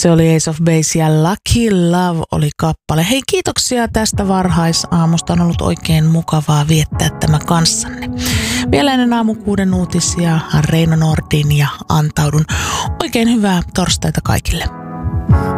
Se oli Ace of Base ja Lucky Love oli kappale. Hei, kiitoksia tästä varhaisaamusta. On ollut oikein mukavaa viettää tämä kanssanne. Vielä ennen aamu 6 uutisia Reino Nordin ja antaudun. Oikein hyvää torstaita kaikille.